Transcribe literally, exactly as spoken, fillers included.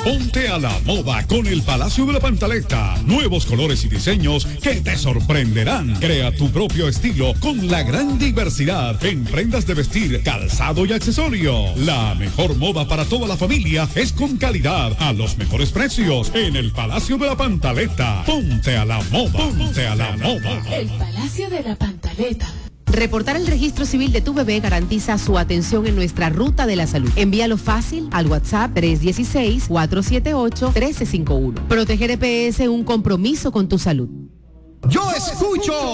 Ponte a la moda con el Palacio de la Pantaleta. Nuevos colores y diseños que te sorprenderán. Crea tu propio estilo con la gran diversidad en prendas de vestir, calzado y accesorio. La mejor moda para toda la familia es con calidad a los mejores precios en el Palacio de la Pantaleta. Ponte a la moda. Ponte a la moda. El Palacio de la Pantaleta. Reportar el registro civil de tu bebé garantiza su atención en nuestra ruta de la salud. Envíalo fácil al WhatsApp tres uno seis, cuatro siete ocho, uno tres cinco uno. Proteger E P S, un compromiso con tu salud. Yo escucho